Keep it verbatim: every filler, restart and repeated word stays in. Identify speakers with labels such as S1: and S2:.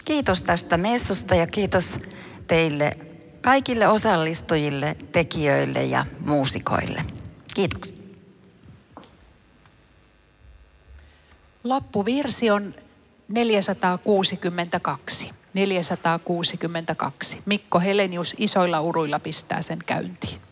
S1: Kiitos tästä messusta ja kiitos teille kaikille osallistujille, tekijöille ja muusikoille. Kiitoksia.
S2: Loppuvirsi on neljäsataakuusikymmentäkaksi. neljäsataakuusikymmentäkaksi. Mikko Helenius isoilla uruilla pistää sen käyntiin.